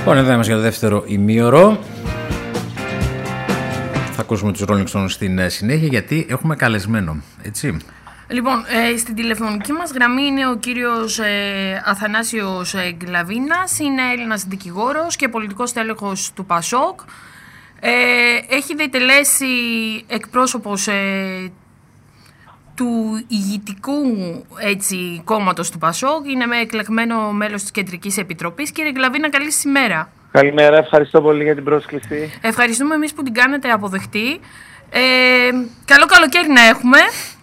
Λοιπόν, εδώ είμαστε για το δεύτερο ημίωρο. Θα ακούσουμε τους Rolling Stones στην συνέχεια, γιατί έχουμε καλεσμένο, έτσι. Λοιπόν, στην τηλεφωνική μας γραμμή είναι ο κύριος Αθανάσιος Γκλαβίνας. Είναι Έλληνας δικηγόρος και πολιτικός τέλεχος του ΠΑΣΟΚ. Έχει διατελέσει εκπρόσωπος του ηγητικού κόμματος του ΠΑΣΟΚ. Είναι με εκλεγμένο μέλος της Κεντρικής Επιτροπής. Κύριε Γκλαβίνα, καλή σας ημέρα. Καλημέρα, ευχαριστώ πολύ για την πρόσκληση. Ευχαριστούμε εμείς που την κάνετε αποδεκτή. Καλό καλοκαίρι να έχουμε.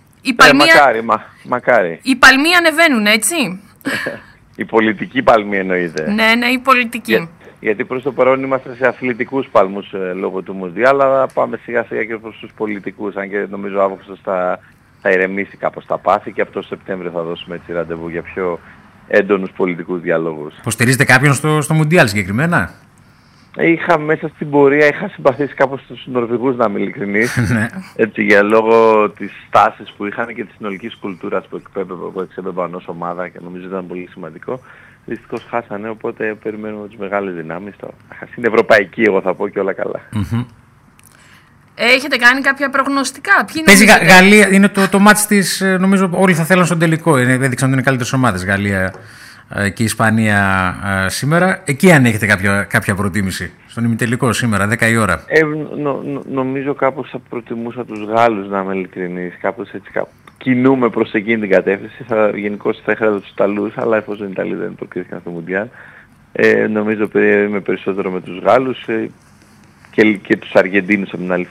Μακάρι. Οι παλμοί ανεβαίνουν, έτσι. Η πολιτική παλμή εννοείται. Ναι, η πολιτική. Γιατί προς το παρόν είμαστε σε αθλητικούς παλμούς λόγω του Μουντιάλ, αλλά πάμε σιγά σιγά και προς τους πολιτικούς, αν και νομίζω ο Αύγουστος θα ηρεμήσει κάπως τα πάθη και από το Σεπτέμβριο θα δώσουμε έτσι ραντεβού για πιο έντονους πολιτικούς διαλόγους. Υποστηρίζετε κάποιον στο Μουντιάλ συγκεκριμένα? Είχα μέσα στην πορεία, συμπαθήσει κάπως τους Νορβηγούς, να είμαι ειλικρινής, έτσι, για λόγω της στάσης που είχαν και της συνολικής κουλτούρας που εξέπεμπαν ως ομάδα, και νομίζω ήταν πολύ σημαντικό. Δυστυχώς χάσανε, οπότε περιμένουμε τις μεγάλες δυνάμεις. Είναι ευρωπαϊκή, εγώ θα πω, και όλα καλά. Έχετε κάνει κάποια προγνωστικά? Παίζει Γαλλία, είναι το μάτς της, νομίζω όλοι θα θέλουν στον τελικό. Έδειξαν ότι είναι καλύτερες ομάδες, Γαλλία και η Ισπανία σήμερα. Εκεί αν έχετε κάποια προτίμηση, στον ημιτελικό σήμερα, 10 η ώρα. Νομίζω κάπως θα προτιμούσα τους Γάλλους, να είμαι ειλικρινής. Κάπως έτσι κινούμε προς εκείνη την κατεύθυνση. Γενικώς θα είχα τους Ιταλούς, αλλά εφόσον οι Ιταλοί δεν προκρίθηκαν στο Μουντιάλ, νομίζω είμαι περισσότερο με τους Γάλλους και τους Αργεντίνους από την άλλη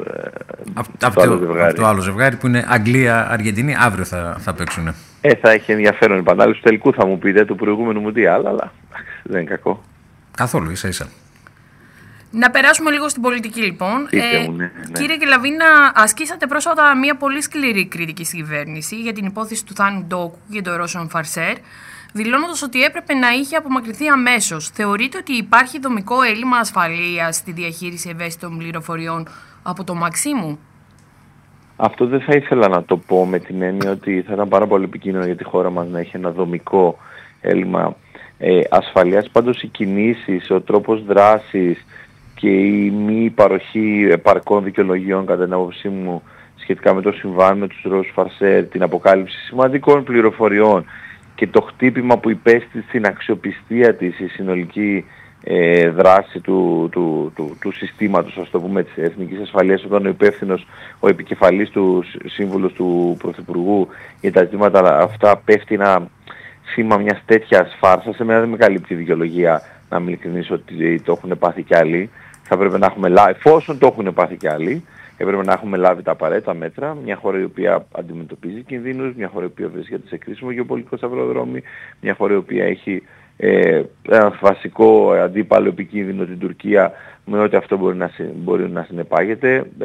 το άλλο ζευγάρι που είναι Αγγλία-Αργεντινή. Αύριο θα παίξουν. Θα έχει ενδιαφέρον η επανάληψη του τελικού, θα μου πείτε, του προηγούμενου Μουντιάλ, αλλά δεν είναι κακό. Καθόλου, ίσα-ίσα. Να περάσουμε λίγο στην πολιτική, λοιπόν. Ναι. Κύριε Γκλαβίνα, ασκήσατε πρόσφατα μια πολύ σκληρή κριτική στην κυβέρνηση για την υπόθεση του Θάνου Ντόκου και το Ρώσον Φαρσέρ, δηλώνοντας ότι έπρεπε να είχε απομακρυνθεί αμέσως. Θεωρείτε ότι υπάρχει δομικό έλλειμμα ασφαλείας στη διαχείριση ευαίσθητων πληροφοριών από το Μαξίμου? Αυτό δεν θα ήθελα να το πω, με την έννοια ότι θα ήταν πάρα πολύ επικίνδυνο για τη χώρα μας να έχει ένα δομικό έλλειμμα ασφαλείας. Πάντως οι κινήσεις, ο τρόπος δράσης και η μη παροχή επαρκών δικαιολογιών, κατά την άποψή μου, σχετικά με το συμβάν με τους Ρώσους Φαρσέρ, την αποκάλυψη σημαντικών πληροφοριών και το χτύπημα που υπέστη στην αξιοπιστία της η συνολική δράση του συστήματος, ας το πούμε, της εθνικής ασφαλείας, όταν ο υπεύθυνος, ο επικεφαλής του σύμβουλος του Πρωθυπουργού για τα ζητήματα αυτά πέφτει ένα θύμα μιας τέτοιας φάρσας. Εμένα δεν με καλύπτει η δικαιολογία, να μην ειλικρινής, ότι το έχουν πάθει κι άλλοι. Θα πρέπει να έχουμε εφόσον το έχουν πάθει κι άλλοι, έπρεπε να έχουμε λάβει τα απαραίτητα μέτρα. Μια χώρα η οποία αντιμετωπίζει κινδύνους, μια χώρα η οποία βρίσκεται σε κρίσιμο γεωπολιτικό σταυροδρόμι, μια χώρα η οποία έχει ένα βασικό αντίπαλο επικίνδυνο, την Τουρκία, με ό,τι αυτό μπορεί να συνεπάγεται.